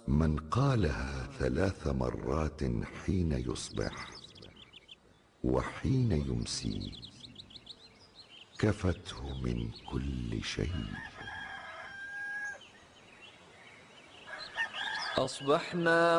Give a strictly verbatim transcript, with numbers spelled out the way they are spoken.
من قالها ثلاث مرات حين يصبح وحين يمسي كفته من كل شيء. أصبحنا